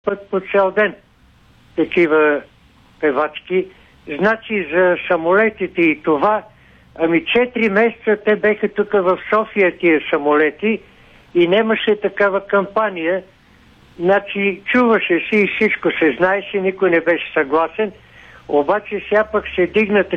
път по цял ден такива певачки. Значи за самолетите и това, 4 месеца те беха тук в София тия самолети и нямаше такава кампания. Значи чуваше се и всичко се знаеше, никой не беше съгласен, обаче сега пък се дигна